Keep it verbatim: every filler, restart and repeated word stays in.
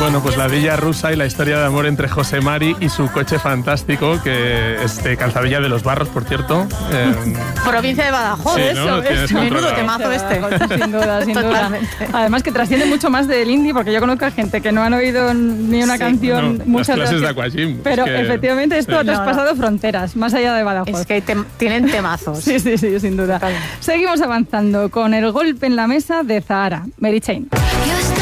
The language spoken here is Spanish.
Bueno, pues la Villa Rusa y la historia de amor entre José Mari y su coche fantástico, que es de Calzadilla de los Barros, por cierto. Eh, Provincia de Badajoz, sí, eso, ¿no? es menudo temazo este. Sin duda, sin duda. Además que trasciende mucho más del indie, porque yo conozco a gente que no han oído ni una sí, canción, no, muchas las clases de de aquagym. Pero es que, efectivamente esto sí. ha traspasado fronteras, más allá de Badajoz. Es que tem- tienen temazos. Sí, sí, sí, sin duda. Total. Seguimos avanzando con el golpe en la mesa de Zahara, Mary Chain.